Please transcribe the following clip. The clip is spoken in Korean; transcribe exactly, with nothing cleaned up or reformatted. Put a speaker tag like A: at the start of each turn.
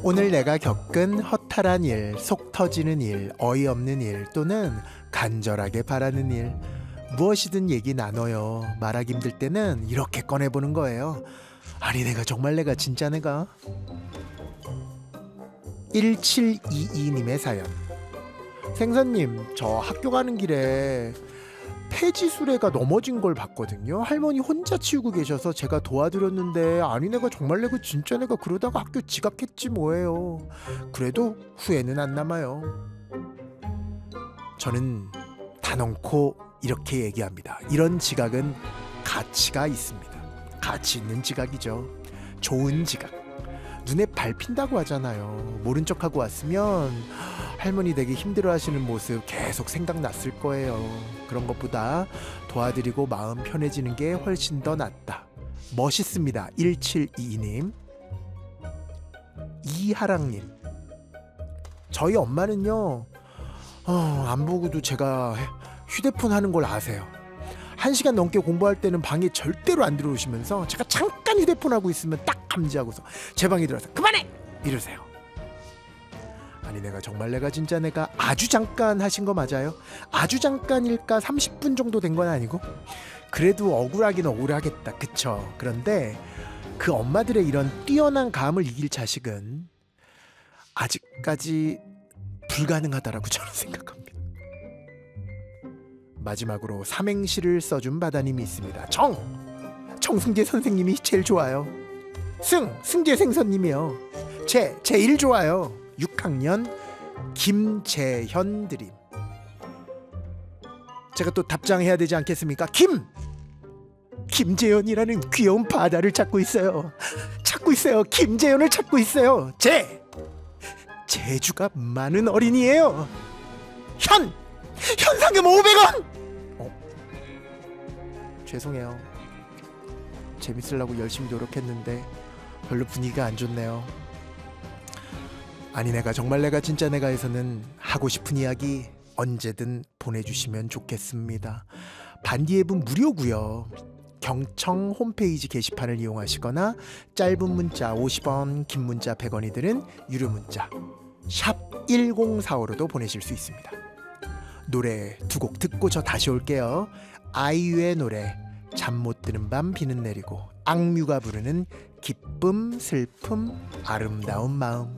A: 오늘 내가 겪은 허탈한 일, 속 터지는 일, 어이없는 일 또는 간절하게 바라는 일, 무엇이든 얘기 나눠요. 말하기 힘들 때는 이렇게 꺼내보는 거예요. 아니 내가 정말 내가 진짜 내가. 일칠이이님의 사연. 생선님, 저 학교 가는 길에 폐지수레가 넘어진 걸 봤거든요. 할머니 혼자 치우고 계셔서 제가 도와드렸는데 아니 내가 정말 내가 진짜 내가 그러다가 학교 지각했지 뭐예요. 그래도 후회는 안 남아요. 저는 단언코 이렇게 얘기합니다. 이런 지각은 가치가 있습니다. 가치 있는 지각이죠. 좋은 지각. 눈에 밟힌다고 하잖아요. 모른 척하고 왔으면 할머니 되게 힘들어하시는 모습 계속 생각났을 거예요. 그런 것보다 도와드리고 마음 편해지는 게 훨씬 더 낫다. 멋있습니다. 일칠이이님. 이하랑님. 저희 엄마는요 어, 안 보고도 제가 휴대폰 하는 걸 아세요. 한 시간 넘게 공부할 때는 방에 절대로 안 들어오시면서 제가 잠깐 휴대폰 하고 있으면 딱 감지하고서 제 방에 들어와서 그만해! 이러세요. 아니 내가 정말 내가 진짜 내가 아주 잠깐 하신 거 맞아요? 아주 잠깐일까? 삼십 분 정도 된 건 아니고? 그래도 억울하긴 억울하겠다. 그쵸? 그런데 그 엄마들의 이런 뛰어난 감을 이길 자식은 아직까지 불가능하다라고 저는 생각합니다. 마지막으로 삼행시를 써준 바다님이 있습니다. 정! 정승재 선생님이 제일 좋아요. 승! 승재 생선님이요. 제! 제일 좋아요. 육 학년 김재현 드림. 제가 또 답장해야 되지 않겠습니까? 김! 김재현이라는 귀여운 바다를 찾고 있어요. 찾고 있어요. 김재현을 찾고 있어요. 제! 재주가 많은 어린이에요. 현! 현상금 오백 원! 어? 죄송해요. 재밌으려고 열심히 노력했는데 별로 분위기가 안 좋네요. 아니 내가 정말 내가 진짜 내가에서는 하고 싶은 이야기 언제든 보내주시면 좋겠습니다. 반디 앱은 무료고요. 경청 홈페이지 게시판을 이용하시거나 짧은 문자 오십 원, 긴 문자 백 원이들은 유료 문자 샵 일공사오로도 보내실 수 있습니다. 노래 두 곡 듣고 저 다시 올게요. 아이유의 노래 잠 못 드는 밤 비는 내리고, 악뮤가 부르는 기쁨 슬픔 아름다운 마음.